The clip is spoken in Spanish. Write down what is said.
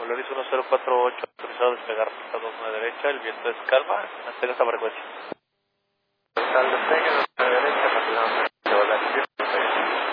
Volaris 1048, autorizado a despegar ruta 29 derecha, el viento es calma, mantenga esta frecuencia. Al despegue, 29 derecha,